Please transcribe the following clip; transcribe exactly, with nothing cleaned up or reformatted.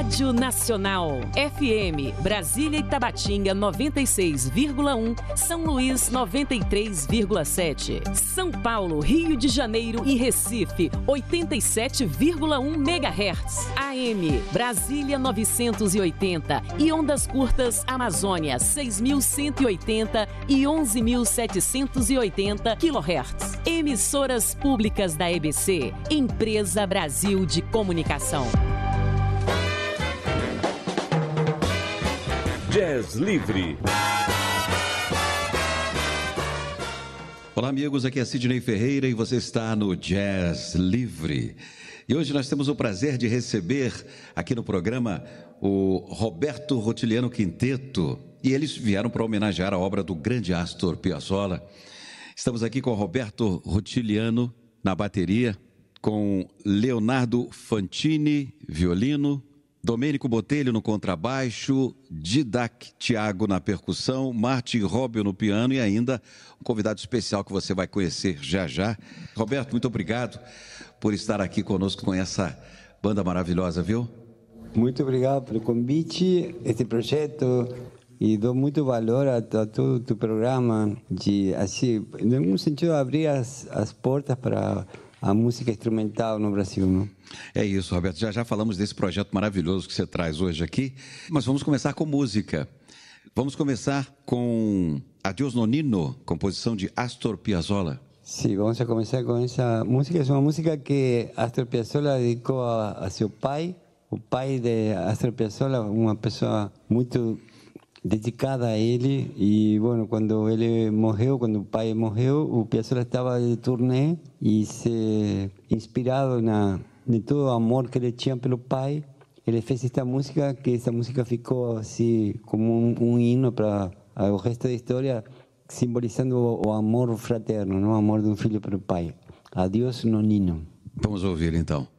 Rádio Nacional. F M, Brasília e Tabatinga noventa e seis vírgula um, São Luís noventa e três vírgula sete. São Paulo, Rio de Janeiro e Recife oitenta e sete vírgula um megahertz. A M, Brasília novecentos e oitenta e ondas curtas Amazônia seis mil cento e oitenta e onze mil setecentos e oitenta quilohertz. Emissoras públicas da E B C, Empresa Brasil de Comunicação. Jazz Livre. Olá, amigos, aqui é Sidney Ferreira e você está no Jazz Livre. E hoje nós temos o prazer de receber aqui no programa o Roberto Rotiliano Quinteto. E eles vieram para homenagear a obra do grande Astor Piazzolla. Estamos aqui com o Roberto Rotiliano na bateria, com Leonardo Fantini, violino, Domênico Botelho no contrabaixo, Didac Thiago na percussão, Martin Robbio no piano e ainda um convidado especial que você vai conhecer já já. Roberto, muito obrigado por estar aqui conosco com essa banda maravilhosa, viu? Muito obrigado pelo convite, este projeto, e dou muito valor a, a todo o teu programa, de, assim, em algum sentido, abrir as, as portas para a música instrumental no Brasil, não? É isso, Roberto. Já já falamos desse projeto maravilhoso que você traz hoje aqui, mas vamos começar com música. Vamos começar com Adiós Nonino, composição de Astor Piazzolla. Sim, vamos a começar com essa música. É uma música que Astor Piazzolla dedicou a, a seu pai. O pai de Astor Piazzolla, uma pessoa muito dedicada a ele, e bueno, quando ele morreu, quando o pai morreu, o Piazzolla estava de turnê e se inspirado na de todo o amor que ele tinha pelo pai, ele fez esta música, que essa música ficou assim como um, um hino para o resto da história, simbolizando o, o amor fraterno, não? O amor de um filho pelo pai. Adiós Nonino. Vamos ouvir então.